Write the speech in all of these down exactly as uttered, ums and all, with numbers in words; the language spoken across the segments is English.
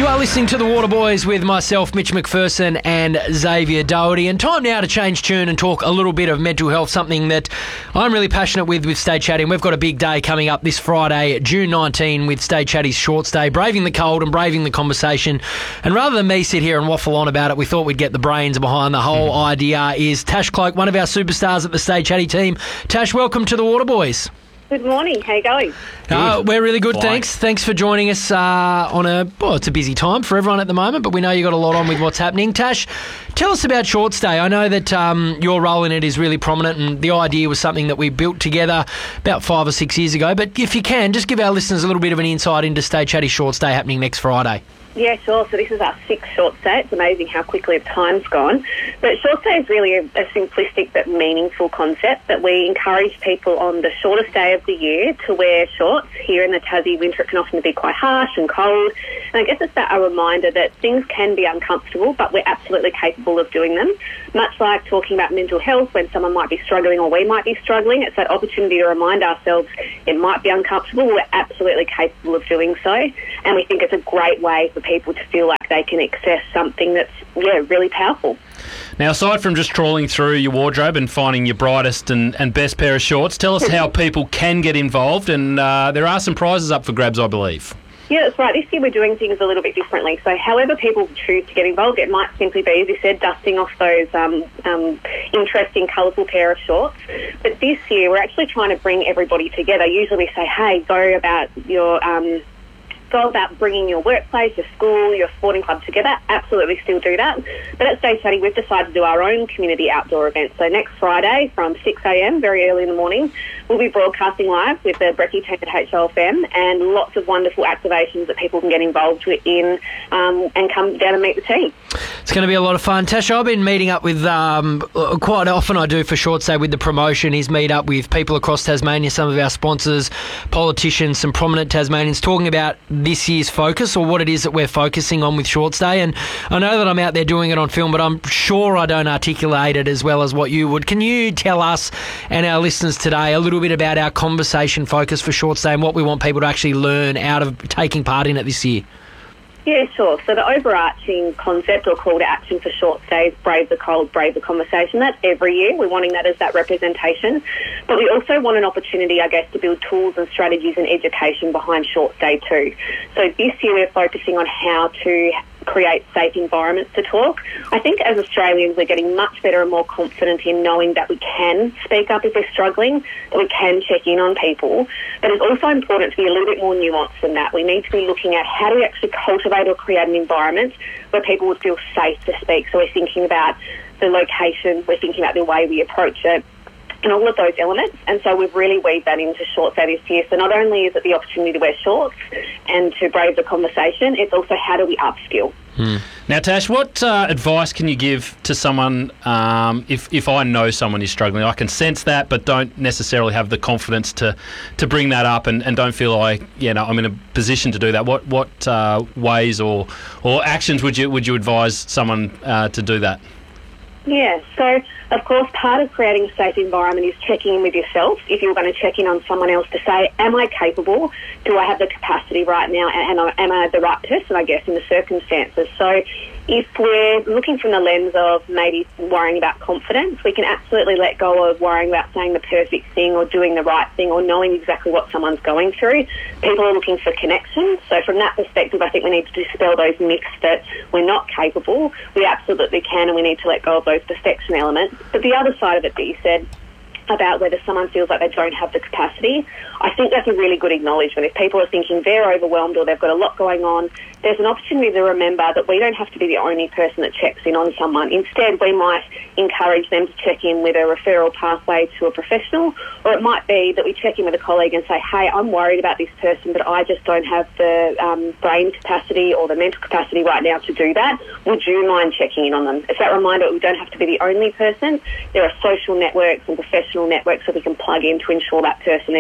You are listening to The Water Boys with myself, Mitch McPherson, and Xavier Doherty. And time now to change tune and talk a little bit of mental health, something that I'm really passionate with with Stay Chatty. And we've got a big day coming up this Friday, June nineteenth, with Stay Chatty's Shorts Day, braving the cold and braving the conversation. And rather than me sit here and waffle on about it, we thought we'd get the brains behind the whole mm. idea. Is Tash Cloak, one of our superstars at the Stay Chatty team. Tash, welcome to The Water Boys. Good morning. How you going? Uh, we're really good, Fine. thanks. Thanks for joining us uh, on a, well, it's a busy time for everyone at the moment, but we know you got a lot on with what's happening. Tash, tell us about Shorts Day. I know that um, your role in it is really prominent, and the idea was something that we built together about five or six years ago. But if you can, just give our listeners a little bit of an insight into Stay Chatty Shorts Day happening next Friday. Yeah, sure. So this is our sixth Shorts Day. It's amazing how quickly the time's gone. But Shorts Day is really a, a simplistic but meaningful concept that we encourage people on the shortest day of the year to wear shorts. Here in the Tassie, winter it can often be quite harsh and cold. And I guess it's that a reminder that things can be uncomfortable, but we're absolutely capable of doing them. Much like talking about mental health, when someone might be struggling or we might be struggling, it's that opportunity to remind ourselves it might be uncomfortable. We're absolutely capable of doing so. And we think it's a great way for people to feel like they can access something that's, yeah, really powerful. Now, aside from just trawling through your wardrobe and finding your brightest and, and best pair of shorts, tell us how people can get involved, and uh, there are some prizes up for grabs, I believe. Yeah, that's right. This year we're doing things a little bit differently. So however people choose to get involved, it might simply be, as you said, dusting off those um, um, interesting, colourful pair of shorts. But this year we're actually trying to bring everybody together. Usually we say, hey, go about your... Um, Go about bringing your workplace, your school, your sporting club together. Absolutely still do that. But at Stay Chatty, we've decided to do our own community outdoor event. So next Friday from six a.m, very early in the morning, we'll be broadcasting live with the Brekkie team at H L F M, and lots of wonderful activations that people can get involved in um, and come down and meet the team. It's going to be a lot of fun. Tash, I've been meeting up with, um, quite often I do for Shorts Day with the promotion, is meet up with people across Tasmania, some of our sponsors, politicians, some prominent Tasmanians, talking about this year's focus, or what it is that we're focusing on with Shorts Day. And I know that I'm out there doing it on film, but I'm sure I don't articulate it as well as what you would. Can you tell us and our listeners today a little bit about our conversation focus for Shorts Day and what we want people to actually learn out of taking part in it this year? Yeah, sure. So the overarching concept or call to action for Shorts Day is brave the cold, brave the conversation. That's every year. We're wanting that as that representation. But we also want an opportunity, I guess, to build tools and strategies and education behind Shorts Day too. So this year we're focusing on how to create safe environments to talk. I think as Australians we're getting much better and more confident in knowing that we can speak up if we're struggling, that we can check in on people. But it's also important to be a little bit more nuanced than that. We need to be looking at how do we actually cultivate or create an environment where people would feel safe to speak. So we're thinking about the location, we're thinking about the way we approach it, and all of those elements. And so we've really weaved that into Shorts Day this year. So not only is it the opportunity to wear shorts and to brave the conversation, it's also how do we upskill. Hmm. Now, Tash, what uh, advice can you give to someone um, if, if I know someone is struggling? I can sense that, but don't necessarily have the confidence to, to bring that up and, and don't feel like, you know, I'm in a position to do that. What what uh, ways or or actions would you would you advise someone uh, to do that? Yeah, so of course part of creating a safe environment is checking in with yourself. If you're going to check in on someone else to say, am I capable? Do I have the capacity right now? And am I the right person, I guess, in the circumstances? So if we're looking from the lens of maybe worrying about confidence, we can absolutely let go of worrying about saying the perfect thing or doing the right thing or knowing exactly what someone's going through. People are looking for connection. So from that perspective, I think we need to dispel those myths that we're not capable. We absolutely can, and we need to let go of those perfection elements. But the other side of it that you said about whether someone feels like they don't have the capacity, I think that's a really good acknowledgement. If people are thinking they're overwhelmed or they've got a lot going on, there's an opportunity to remember that we don't have to be the only person that checks in on someone. Instead, we might encourage them to check in with a referral pathway to a professional, or it might be that we check in with a colleague and say, hey, I'm worried about this person, but I just don't have the um, brain capacity or the mental capacity right now to do that. Would you mind checking in on them? It's that reminder that we don't have to be the only person. There are social networks and professional networks that we can plug in to ensure that person is still safe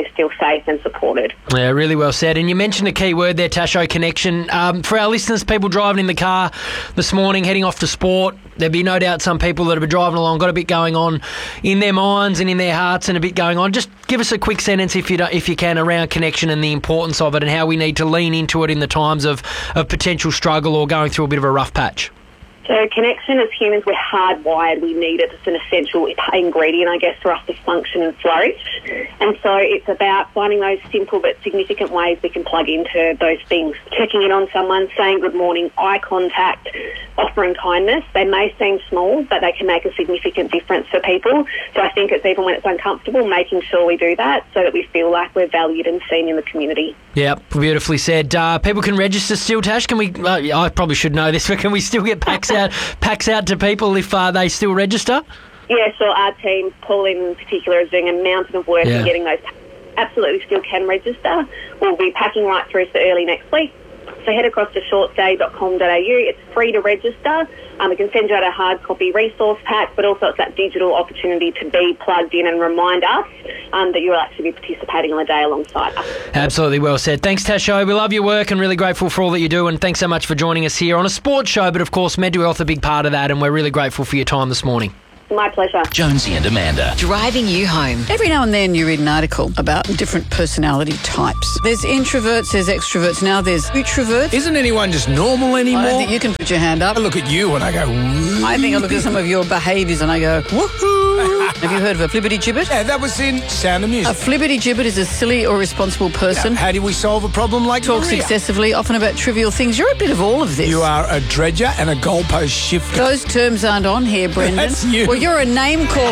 safe and supported. Yeah, really well said. And you mentioned a key word there, Tasho, connection. Um, for our listeners, people driving in the car this morning, heading off to sport, there'd be no doubt some people that have been driving along, got a bit going on in their minds and in their hearts and a bit going on. Just give us a quick sentence, if you, don't, if you can, around connection and the importance of it and how we need to lean into it in the times of, of potential struggle or going through a bit of a rough patch. So connection, as humans, we're hardwired. We need it. It's an essential ingredient, I guess, for us to function and flourish. And so it's about finding those simple but significant ways we can plug into those things. Checking in on someone, saying good morning, eye contact, offering kindness. They may seem small, but they can make a significant difference for people. So I think it's even when it's uncomfortable, making sure we do that so that we feel like we're valued and seen in the community. Yeah, beautifully said. Uh, people can register still, Tash. Can we? Uh, I probably should know this, but can we still get packs out, packs out to people if uh, they still register? Yeah, so our team, Pauline in particular, is doing a mountain of work yeah. in getting those. Absolutely, still can register. We'll be packing right through to early next week. So head across to shortstay dot com dot a u. It's free to register. Um, we can send you out a hard copy resource pack, but also it's that digital opportunity to be plugged in and remind us um, that you'll actually be participating on the day alongside us. Absolutely well said. Thanks, Tasho. We love your work and really grateful for all that you do, and thanks so much for joining us here on a sports show, but of course mental health a big part of that, and we're really grateful for your time this morning. My pleasure. Jonesy and Amanda. Driving you home. Every now and then you read an article about different personality types. There's introverts, there's extroverts, now there's outroverts. Isn't anyone just normal anymore? I don't think you can put your hand up. I look at you and I go, woo. I think I look at some of your behaviours and I go, woohoo. Have you heard of a flibbity-gibbet? Yeah, that was in Sound of Music. A flibbity-gibbet is a silly or responsible person. Now, how do we solve a problem like Talks Maria? excessively, often about trivial things. You're a bit of all of this. You are a dredger and a goalpost shifter. Those terms aren't on here, Brendan. That's you. Well, you're a name caller.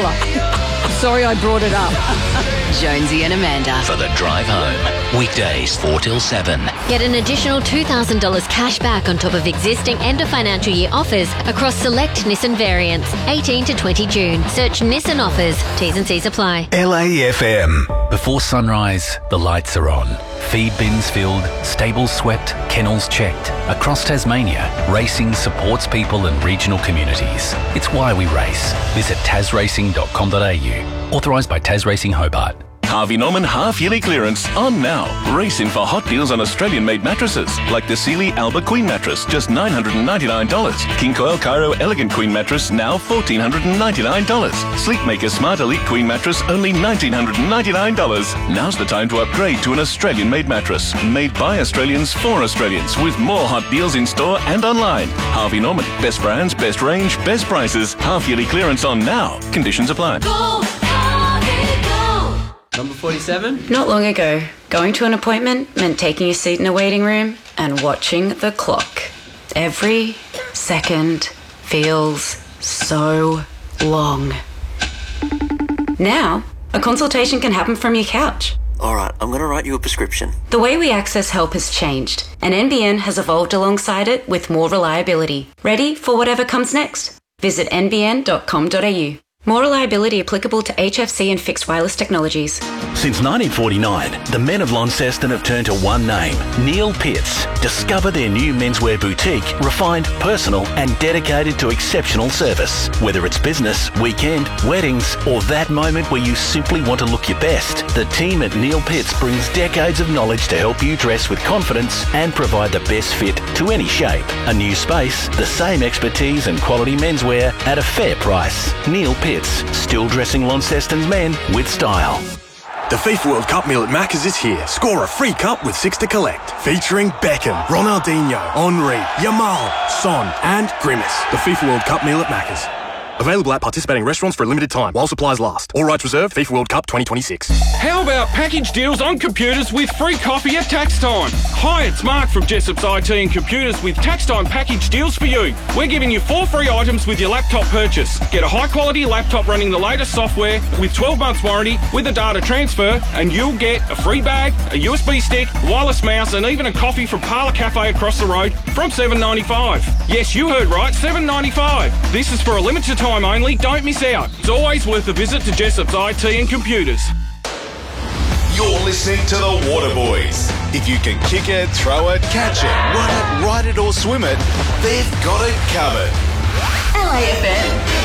Sorry I brought it up. Jonesy and Amanda. For the drive home. Weekdays four till seven. Get an additional two thousand dollars cash back on top of existing end of financial year offers across select Nissan variants. eighteen to twenty June. Search Nissan offers. T's and C's apply. L A F M. Before sunrise, the lights are on. Feed bins filled, stables swept, kennels checked. Across Tasmania, racing supports people and regional communities. It's why we race. Visit tas racing dot com dot a u. Authorised by Tas Racing Hobart. Harvey Norman half-yearly clearance on now. Race in for hot deals on Australian-made mattresses, like the Sealy Alba Queen mattress, just nine hundred ninety-nine dollars. King Coil Cairo Elegant Queen mattress, now one thousand four hundred ninety-nine dollars. Sleepmaker Smart Elite Queen mattress, only one thousand nine hundred ninety-nine dollars. Now's the time to upgrade to an Australian-made mattress, made by Australians for Australians, with more hot deals in store and online. Harvey Norman, best brands, best range, best prices. Half-yearly clearance on now. Conditions apply. Go, Harvey, go. Number forty-seven. Not long ago, going to an appointment meant taking a seat in a waiting room and watching the clock. Every second feels so long. Now, a consultation can happen from your couch. All right, I'm going to write you a prescription. The way we access help has changed, and N B N has evolved alongside it with more reliability. Ready for whatever comes next? Visit n b n dot com dot a u. More reliability applicable to H F C and fixed wireless technologies. Since nineteen forty-nine, the men of Launceston have turned to one name, Neil Pitts. Discover their new menswear boutique, refined, personal and dedicated to exceptional service. Whether it's business, weekend, weddings or that moment where you simply want to look your best, the team at Neil Pitts brings decades of knowledge to help you dress with confidence and provide the best fit to any shape. A new space, the same expertise and quality menswear at a fair price. Neil Pitts. Still dressing Launceston's men with style. The FIFA World Cup meal at Macca's is here. Score a free cup with six to collect. Featuring Beckham, Ronaldinho, Henry, Yamal, Son and Grimace. The FIFA World Cup meal at Macca's. Available at participating restaurants for a limited time while supplies last. All rights reserved. FIFA World Cup twenty twenty-six. How about package deals on computers with free coffee at tax time? Hi, it's Mark from Jessop's I T and Computers with tax time package deals for you. We're giving you four free items with your laptop purchase. Get a high quality laptop running the latest software with twelve months warranty with a data transfer, and you'll get a free bag, a U S B stick, wireless mouse and even a coffee from Parlour Cafe across the road from seven ninety-five. Yes, you heard right, seven ninety-five. This is for a limited time only, don't miss out. It's always worth a visit to Jessop's I T and Computers. You're listening to the Waterboys. If you can kick it, throw it, catch it, run it, ride it or swim it, they've got it covered. L A F M.